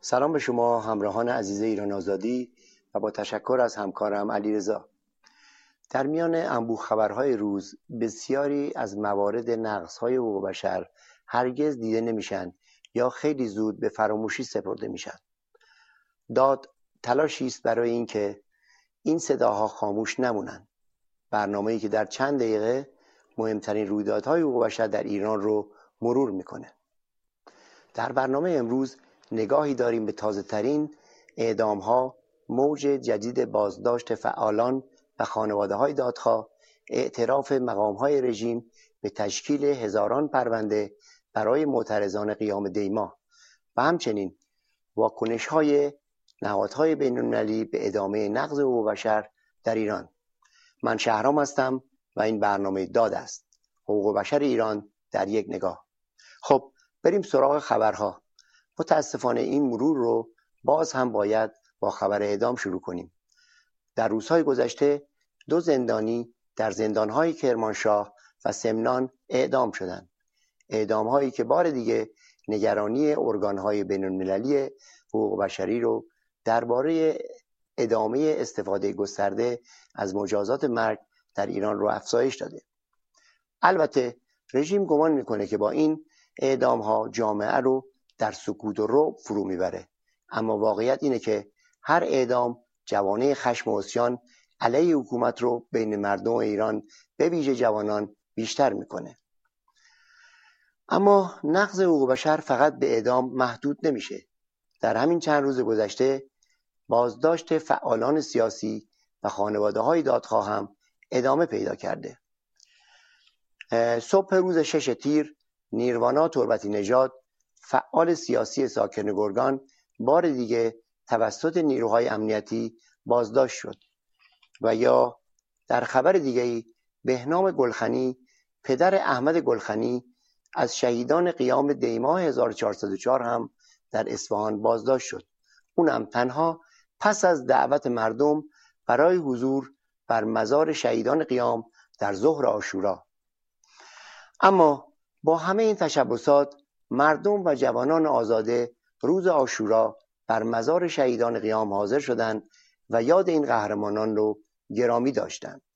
سلام به شما همراهان عزیز ایران آزادی و با تشکر از همکارم علیرضا. در میان انبوه خبرهای روز بسیاری از موارد نقض‌های حقوق بشر هرگز دیده نمیشن یا خیلی زود به فراموشی سپرده میشن. داد تلاشی است برای اینکه این صداها خاموش نمونن. برنامه‌ای که در چند دقیقه مهمترین رویدادهای حقوق بشر در ایران رو مرور میکنه. در برنامه امروز نگاهی داریم به تازه‌ترین اعدام‌ها، موج جدید بازداشت فعالان و خانواده‌های دادخواه، اعتراف مقام‌های رژیم به تشکیل هزاران پرونده برای معترضان قیام دیما و همچنین واکنش‌های نهادهای بین‌المللی به ادامه نقض حقوق بشر در ایران. من شهرام هستم و این برنامه داد است. حقوق بشر ایران در یک نگاه. خب بریم سراغ خبرها. متاسفانه این مرور رو باز هم باید با خبر اعدام شروع کنیم. در روزهای گذشته 2 زندانی در زندانهای کرمانشاه و سمنان اعدام شدند. اعدام‌هایی که بار دیگه نگرانی ارگان‌های بین‌المللی حقوق بشری رو درباره ادامه استفاده گسترده از مجازات مرگ در ایران رو افزایش داده. البته رژیم گمان میکنه که با این اعدام‌ها جامعه رو در سکوت و رعب فرو میبره، اما واقعیت اینه که هر اعدام جوانه خشم و عصیان علیه حکومت رو بین مردم ایران به ویژه جوانان بیشتر میکنه. اما نقض حقوق بشر فقط به اعدام محدود نمیشه. در همین چند روز گذشته بازداشت فعالان سیاسی و خانواده‌های دادخواه هم ادامه پیدا کرده. صبح روز 6 تیر نیروانا تربتی نژاد، فعال سیاسی ساکن گرگان، بار دیگه توسط نیروهای امنیتی بازداشت شد. و یا در خبر دیگه‌ای بهنام گلخنی، پدر احمد گلخنی از شهیدان قیام دیما 1404 هم در اصفهان بازداشت شد. اونم تنها پس از دعوت مردم برای حضور بر مزار شهیدان قیام در ظهر عاشورا. اما با همه این تشبسات مردم و جوانان آزاده روز عاشورا بر مزار شهیدان قیام حاضر شدند و یاد این قهرمانان رو گرامی داشتند.